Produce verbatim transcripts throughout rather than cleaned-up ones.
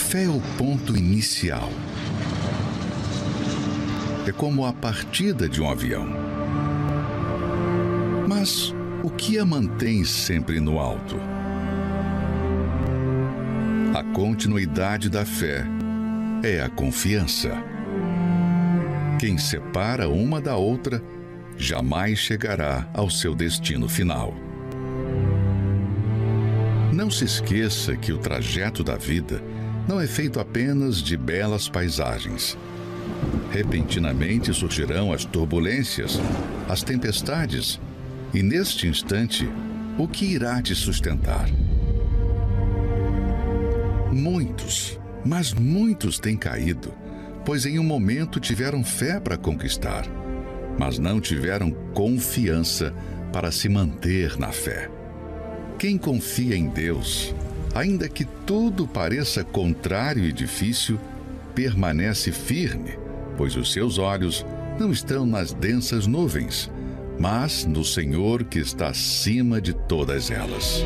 fé é o ponto inicial. É como a partida de um avião. Mas o que a mantém sempre no alto? A continuidade da fé é a confiança. Quem separa uma da outra jamais chegará ao seu destino final. Não se esqueça que o trajeto da vida não é feito apenas de belas paisagens. Repentinamente surgirão as turbulências, as tempestades, e neste instante, o que irá te sustentar? Muitos, mas muitos têm caído, pois em um momento tiveram fé para conquistar, mas não tiveram confiança para se manter na fé. Quem confia em Deus, ainda que tudo pareça contrário e difícil, permanece firme, pois os seus olhos não estão nas densas nuvens, mas no Senhor que está acima de todas elas.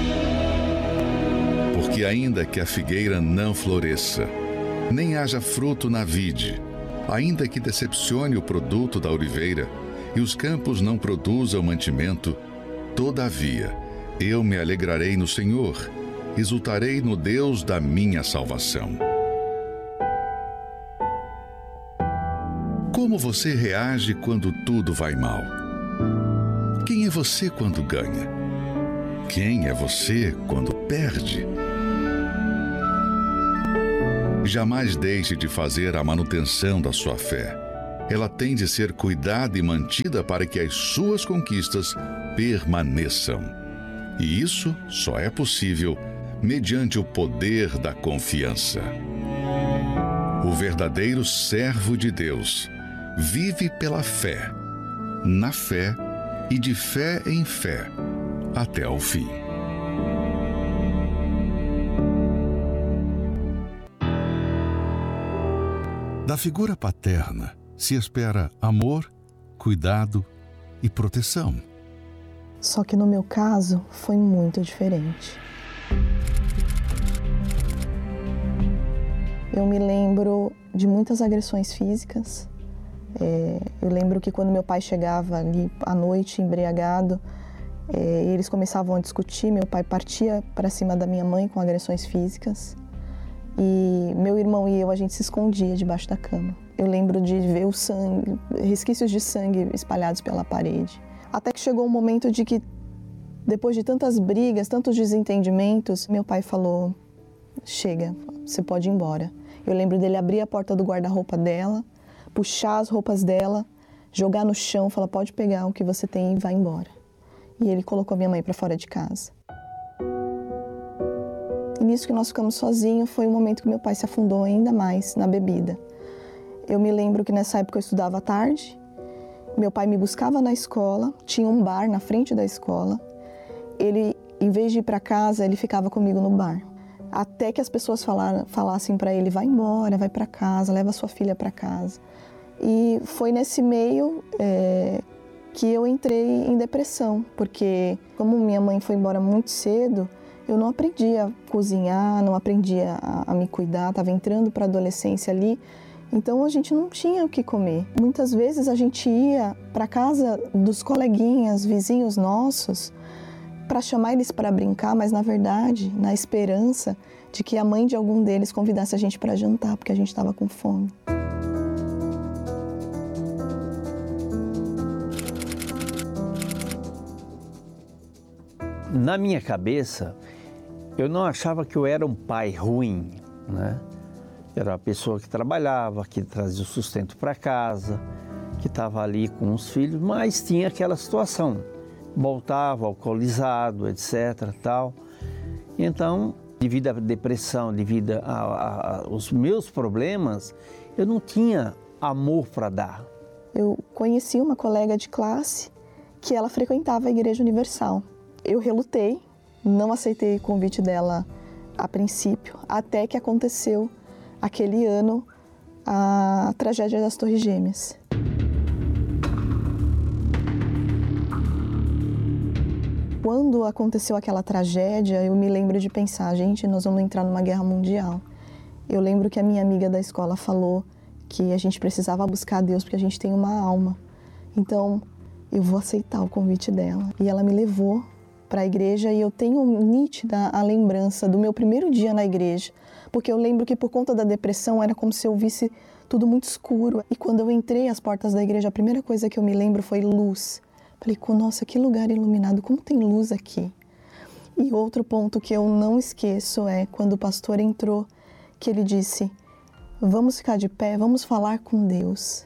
Porque ainda que a figueira não floresça, nem haja fruto na vide, ainda que decepcione o produto da oliveira e os campos não produzam mantimento, todavia eu me alegrarei no Senhor, exultarei no Deus da minha salvação. Como você reage quando tudo vai mal? Quem é você quando ganha? Quem é você quando perde? Jamais deixe de fazer a manutenção da sua fé. Ela tem de ser cuidada e mantida para que as suas conquistas permaneçam. E isso só é possível mediante o poder da confiança. O verdadeiro servo de Deus vive pela fé, na fé e de fé em fé, até o fim. Da figura paterna se espera amor, cuidado e proteção. Só que no meu caso foi muito diferente. Eu me lembro de muitas agressões físicas. É, eu lembro que quando meu pai chegava ali à noite embriagado, é, eles começavam a discutir, meu pai partia para cima da minha mãe com agressões físicas. E meu irmão e eu, a gente se escondia debaixo da cama. Eu lembro de ver o sangue, resquícios de sangue espalhados pela parede. Até que chegou um momento de que, depois de tantas brigas, tantos desentendimentos, meu pai falou, chega, você pode ir embora. Eu lembro dele abrir a porta do guarda-roupa dela, puxar as roupas dela, jogar no chão, falar, pode pegar o que você tem e vai embora. E ele colocou minha mãe para fora de casa. E nisso que nós ficamos sozinhos, foi o momento que meu pai se afundou ainda mais na bebida. Eu me lembro que nessa época eu estudava à tarde, meu pai me buscava na escola, tinha um bar na frente da escola. Ele, em vez de ir para casa, ele ficava comigo no bar. Até que as pessoas falaram, falassem para ele, vai embora, vai para casa, leva sua filha para casa. E foi nesse meio é, que eu entrei em depressão, porque como minha mãe foi embora muito cedo, eu não aprendi a cozinhar, não aprendi a, a me cuidar, estava entrando para a adolescência ali. Então a gente não tinha o que comer. Muitas vezes a gente ia para casa dos coleguinhas, vizinhos nossos, para chamar eles para brincar, mas na verdade, na esperança de que a mãe de algum deles convidasse a gente para jantar, porque a gente estava com fome. Na minha cabeça, eu não achava que eu era um pai ruim, né? Era uma pessoa que trabalhava, que trazia o sustento para casa, que estava ali com os filhos, mas tinha aquela situação. Voltava alcoolizado, etcétera, tal. Então, devido à depressão, devido aos meus problemas, eu não tinha amor para dar. Eu conheci uma colega de classe que ela frequentava a Igreja Universal. Eu relutei, não aceitei o convite dela a princípio, até que aconteceu aquele ano a tragédia das Torres Gêmeas. Quando aconteceu aquela tragédia, eu me lembro de pensar, gente, nós vamos entrar numa guerra mundial. Eu lembro que a minha amiga da escola falou que a gente precisava buscar Deus porque a gente tem uma alma. Então, eu vou aceitar o convite dela. E ela me levou para a igreja e eu tenho nítida a lembrança do meu primeiro dia na igreja, porque eu lembro que por conta da depressão era como se eu visse tudo muito escuro. E quando eu entrei às portas da igreja, a primeira coisa que eu me lembro foi luz. Falei, nossa, que lugar iluminado, como tem luz aqui. E outro ponto que eu não esqueço é quando o pastor entrou, que ele disse, vamos ficar de pé, vamos falar com Deus.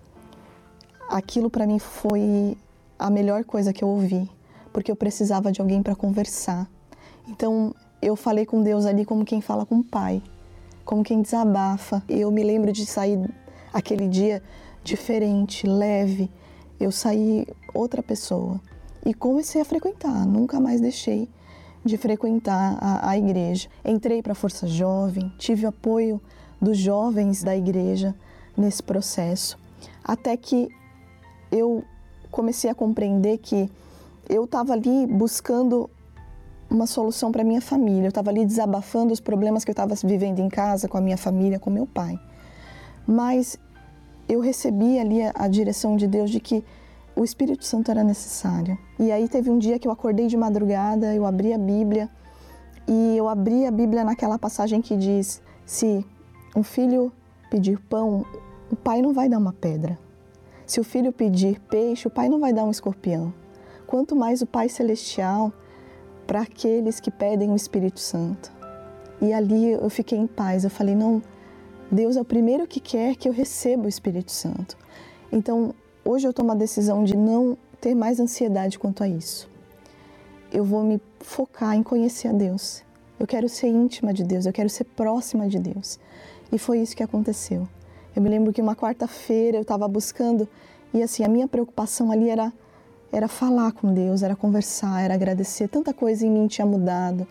Aquilo para mim foi a melhor coisa que eu ouvi, porque eu precisava de alguém para conversar. Então, eu falei com Deus ali como quem fala com o pai, como quem desabafa. Eu me lembro de sair aquele dia diferente, leve. Eu saí outra pessoa e comecei a frequentar, nunca mais deixei de frequentar a, a igreja. Entrei para a Força Jovem, tive apoio dos jovens da igreja nesse processo, até que eu comecei a compreender que eu estava ali buscando uma solução para minha família, eu estava ali desabafando os problemas que eu estava vivendo em casa, com a minha família, com meu pai. Mas eu recebi ali a, a direção de Deus de que o Espírito Santo era necessário. E aí teve um dia que eu acordei de madrugada, eu abri a Bíblia, e eu abri a Bíblia naquela passagem que diz, se um filho pedir pão, o pai não vai dar uma pedra. Se o filho pedir peixe, o pai não vai dar um escorpião. Quanto mais o Pai Celestial para aqueles que pedem o Espírito Santo. E ali eu fiquei em paz, eu falei, não, Deus é o primeiro que quer que eu receba o Espírito Santo. Então, hoje eu tomo a decisão de não ter mais ansiedade quanto a isso. Eu vou me focar em conhecer a Deus. Eu quero ser íntima de Deus, eu quero ser próxima de Deus. E foi isso que aconteceu. Eu me lembro que uma quarta-feira eu estava buscando e assim, a minha preocupação ali era, era falar com Deus, era conversar, era agradecer. Tanta coisa em mim tinha mudado,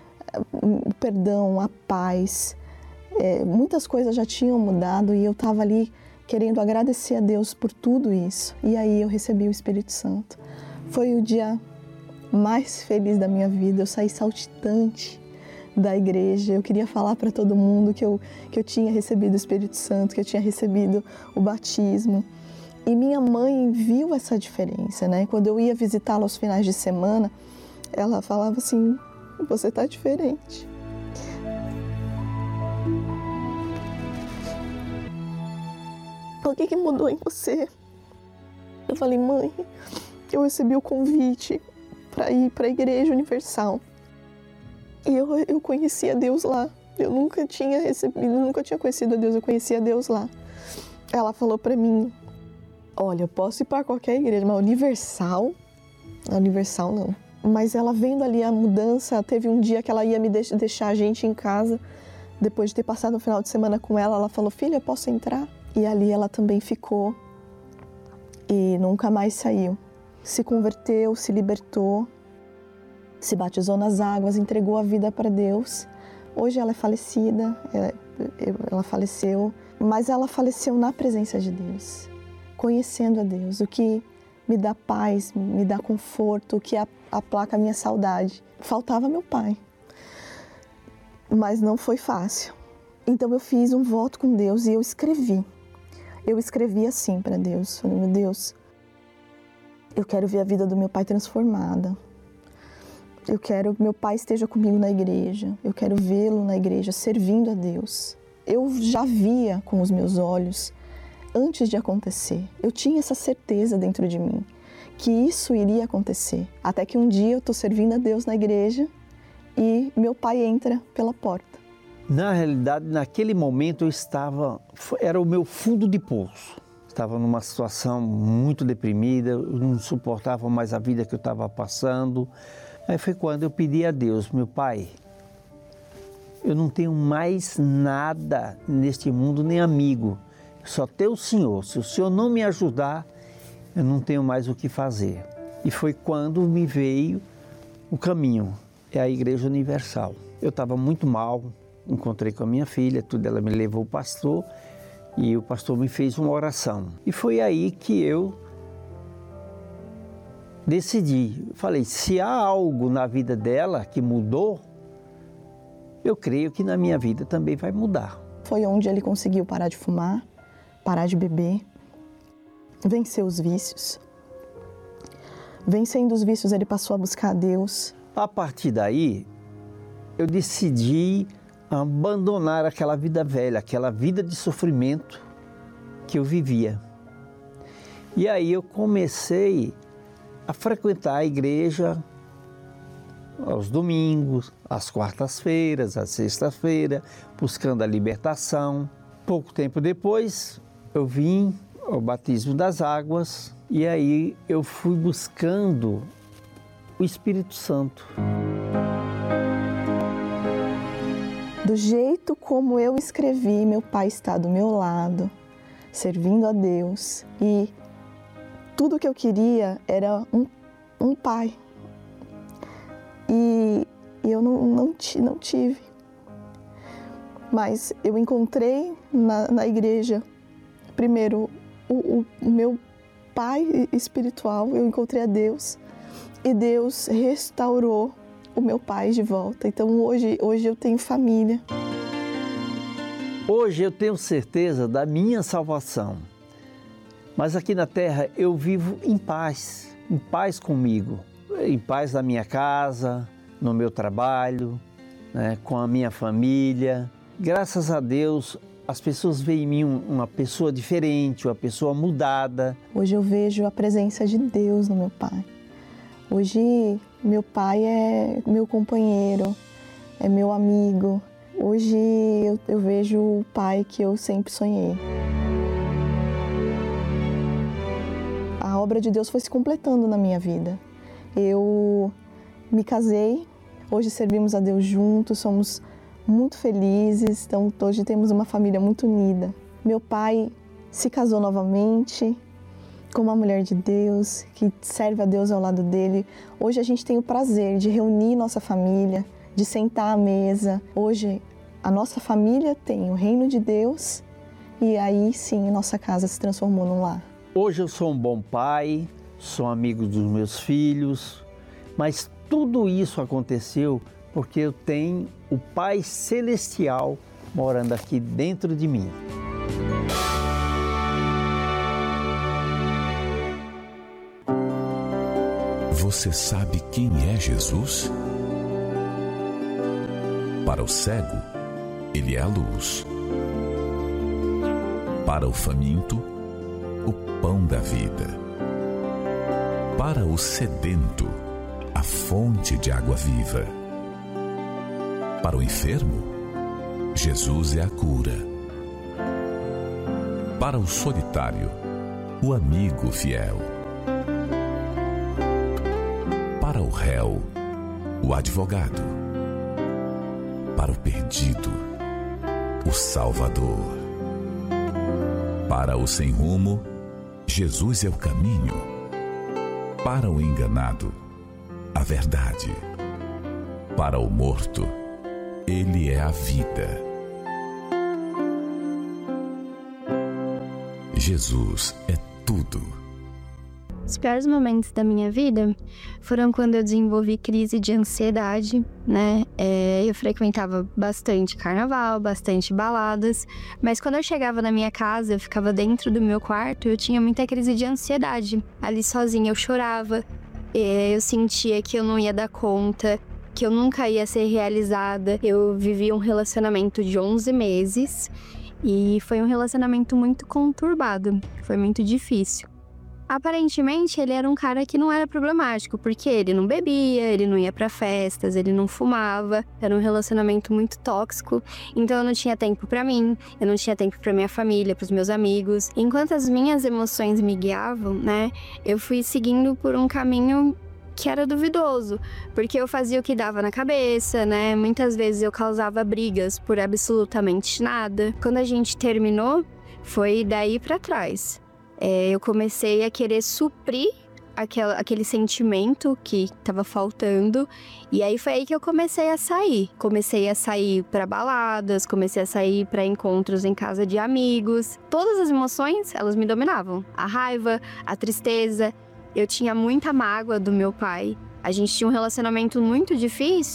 o perdão, a paz, é, muitas coisas já tinham mudado e eu estava ali querendo agradecer a Deus por tudo isso. E aí eu recebi o Espírito Santo. Foi o dia mais feliz da minha vida, eu saí saltitante da igreja, eu queria falar para todo mundo que eu, que eu tinha recebido o Espírito Santo, que eu tinha recebido o batismo. E minha mãe viu essa diferença, né? Quando eu ia visitá-la aos finais de semana, ela falava assim, você está diferente. O que que mudou em você? Eu falei, mãe, eu recebi o convite para ir para a Igreja Universal. E eu, eu conhecia Deus lá. Eu nunca tinha recebido, nunca tinha conhecido a Deus, eu conhecia Deus lá. Ela falou para mim, olha, eu posso ir para qualquer igreja, mas Universal, Universal não. Mas ela vendo ali a mudança, teve um dia que ela ia me deixar a gente em casa, depois de ter passado um final de semana com ela, ela falou, filha, eu posso entrar? E ali ela também ficou e nunca mais saiu. Se converteu, se libertou, se batizou nas águas, entregou a vida para Deus. Hoje ela é falecida, ela, ela faleceu, mas ela faleceu na presença de Deus, conhecendo a Deus, o que me dá paz, me dá conforto, o que aplaca a minha saudade. Faltava meu pai, mas não foi fácil. Então eu fiz um voto com Deus e eu escrevi. Eu escrevi assim para Deus, falei, meu Deus, eu quero ver a vida do meu pai transformada. Eu quero que meu pai esteja comigo na igreja, eu quero vê-lo na igreja, servindo a Deus. Eu já via com os meus olhos, antes de acontecer. Eu tinha essa certeza dentro de mim, que isso iria acontecer. Até que um dia eu estou servindo a Deus na igreja e meu pai entra pela porta. Na realidade, naquele momento eu estava, era o meu fundo de poço. Estava numa situação muito deprimida, eu não suportava mais a vida que eu estava passando. Aí foi quando eu pedi a Deus, meu pai, eu não tenho mais nada neste mundo, nem amigo, só tenho o Senhor. Se o Senhor não me ajudar, eu não tenho mais o que fazer. E foi quando me veio o caminho, é a Igreja Universal. Eu estava muito mal, encontrei com a minha filha, tudo, ela me levou ao pastor e o pastor me fez uma oração. E foi aí que eu decidi, falei, se há algo na vida dela que mudou, eu creio que na minha vida também vai mudar. Foi onde ele conseguiu parar de fumar, parar de beber, vencer os vícios. Vencendo os vícios, ele passou a buscar a Deus. A partir daí, eu decidi abandonar aquela vida velha, aquela vida de sofrimento que eu vivia. E aí eu comecei a frequentar a igreja aos domingos, às quartas-feiras, às sextas-feiras, buscando a libertação. Pouco tempo depois, eu vim ao batismo das águas e aí eu fui buscando o Espírito Santo. Do jeito como eu escrevi, meu pai está do meu lado, servindo a Deus. E tudo que eu queria era um, um pai. E, e eu não, não, não tive. Mas eu encontrei na, na igreja, primeiro, o, o, o meu pai espiritual, eu encontrei a Deus. E Deus restaurou o meu pai de volta. Então hoje, hoje eu tenho família. Hoje eu tenho certeza da minha salvação. Mas aqui na terra eu vivo em paz, em paz comigo, em paz na minha casa, no meu trabalho, né, com a minha família. Graças a Deus, as pessoas veem em mim uma pessoa diferente, uma pessoa mudada. Hoje eu vejo a presença de Deus no meu pai. Hoje meu pai é meu companheiro, é meu amigo. Hoje eu, eu vejo o pai que eu sempre sonhei. A obra de Deus foi se completando na minha vida. Eu me casei, hoje servimos a Deus juntos, somos muito felizes, então hoje temos uma família muito unida. Meu pai se casou novamente com uma mulher de Deus, que serve a Deus ao lado dele. Hoje a gente tem o prazer de reunir nossa família, de sentar à mesa. Hoje a nossa família tem o reino de Deus e aí sim nossa casa se transformou num lar. Hoje eu sou um bom pai, sou amigo dos meus filhos, mas tudo isso aconteceu porque eu tenho o Pai Celestial morando aqui dentro de mim. Você sabe quem é Jesus? Para o cego, ele é a luz. Para o faminto, o pão da vida. Para o sedento, a fonte de água viva. Para o enfermo, Jesus é a cura. Para o solitário, o amigo fiel. Para o réu, o advogado. Para o perdido, o Salvador. Para o sem rumo, Jesus é o caminho. Para o enganado, a verdade. Para o morto, Ele é a vida. Jesus é tudo. Os piores momentos da minha vida foram quando eu desenvolvi crise de ansiedade, né? É, eu frequentava bastante carnaval, bastante baladas, mas quando eu chegava na minha casa, eu ficava dentro do meu quarto, eu tinha muita crise de ansiedade. Ali sozinha eu chorava, eu sentia que eu não ia dar conta, que eu nunca ia ser realizada. Eu vivi um relacionamento de onze meses e foi um relacionamento muito conturbado, foi muito difícil. Aparentemente, ele era um cara que não era problemático, porque ele não bebia, ele não ia pra festas, ele não fumava. Era um relacionamento muito tóxico, então eu não tinha tempo pra mim, eu não tinha tempo pra minha família, pros meus amigos. Enquanto as minhas emoções me guiavam, né, eu fui seguindo por um caminho que era duvidoso, porque eu fazia o que dava na cabeça, né? Muitas vezes eu causava brigas por absolutamente nada. Quando a gente terminou, foi daí pra trás. É, eu comecei a querer suprir aquela, aquele sentimento que estava faltando. E aí foi aí que eu comecei a sair. Comecei a sair para baladas, comecei a sair para encontros em casa de amigos. Todas as emoções, elas me dominavam. A raiva, a tristeza. Eu tinha muita mágoa do meu pai. A gente tinha um relacionamento muito difícil.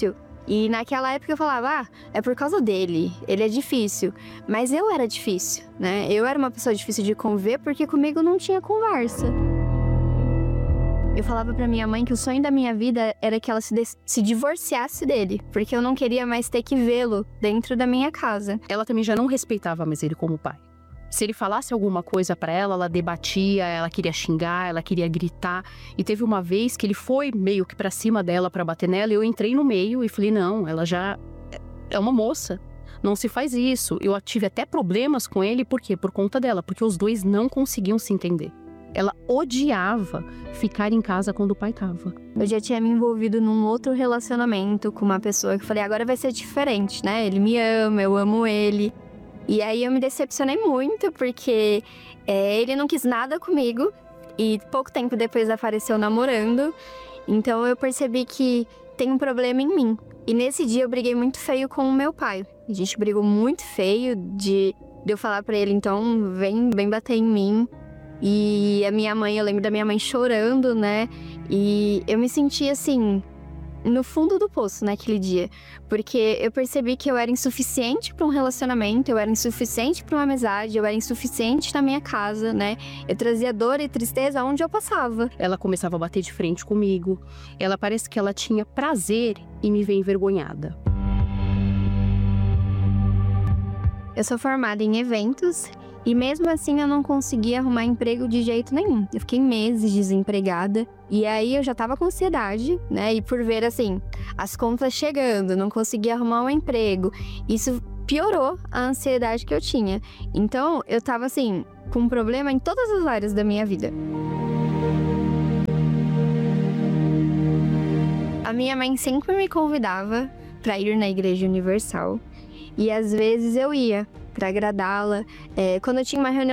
E naquela época eu falava, ah, é por causa dele, ele é difícil. Mas eu era difícil, né? Eu era uma pessoa difícil de conviver porque comigo não tinha conversa. Eu falava pra minha mãe que o sonho da minha vida era que ela se, de- se divorciasse dele, porque eu não queria mais ter que vê-lo dentro da minha casa. Ela também já não respeitava mais ele como pai. Se ele falasse alguma coisa pra ela, ela debatia, ela queria xingar, ela queria gritar. E teve uma vez que ele foi meio que pra cima dela pra bater nela, e eu entrei no meio e falei, não, ela já é uma moça, não se faz isso. Eu tive até problemas com ele, por quê? Por conta dela, porque os dois não conseguiam se entender. Ela odiava ficar em casa quando o pai tava. Eu já tinha me envolvido num outro relacionamento com uma pessoa que eu falei, agora vai ser diferente, né? Ele me ama, eu amo ele. E aí eu me decepcionei muito, porque é, ele não quis nada comigo. E pouco tempo depois apareceu namorando. Então eu percebi que tem um problema em mim. E nesse dia eu briguei muito feio com o meu pai. A gente brigou muito feio de, de eu falar pra ele, então vem, vem bater em mim. E a minha mãe, eu lembro da minha mãe chorando, né? E eu me senti assim, no fundo do poço naquele dia. Porque eu percebi que eu era insuficiente para um relacionamento, eu era insuficiente para uma amizade, eu era insuficiente na minha casa, né? Eu trazia dor e tristeza onde eu passava. Ela começava a bater de frente comigo. Ela parece que ela tinha prazer em me ver envergonhada. Eu sou formada em eventos e mesmo assim eu não conseguia arrumar emprego de jeito nenhum. Eu fiquei meses desempregada e aí eu já tava com ansiedade, né? E por ver assim, as contas chegando, não conseguia arrumar um emprego, isso piorou a ansiedade que eu tinha. Então eu tava assim, com um problema em todas as áreas da minha vida. A minha mãe sempre me convidava para ir na Igreja Universal. E às vezes eu ia para agradá-la. É, quando eu tinha uma reunião